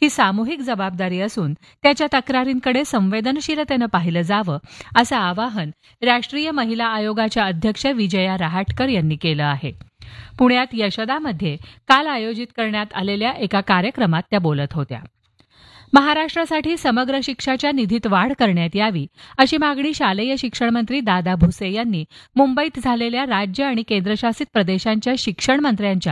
ही सामूहिक जबाबदारी असून त्याच्या तक्रारींकडे संवेदनशीलतेनं पाहिलं जावं असं आवाहन राष्ट्रीय महिला आयोगाच्या अध्यक्ष विजया रहाटकर यांनी केलं आहे. पुण्यात यशदामध्ये काल आयोजित करण्यात आलेल्या एका कार्यक्रमात त्या बोलत होत्या. महाराष्ट्रासाठी समग्र शिक्षाच्या निधीत वाढ करण्यात यावी अशी मागणी शालेय शिक्षण मंत्री दादा भुसे यांनी मुंबईत झालेल्या राज्य आणि केंद्रशासित प्रदेशांच्या शिक्षण मंत्र्यांच्या